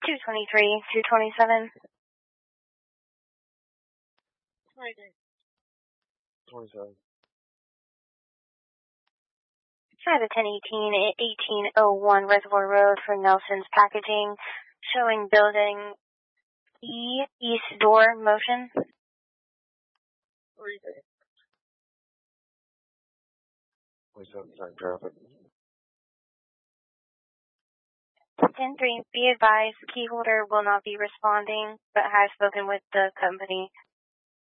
223, 227. 27. I have a 1018 at 1801 Reservoir Road for Nelson's Packaging, showing building E, east door motion. 27 time traffic. 10-3, be advised, key holder will not be responding, but has spoken with the company.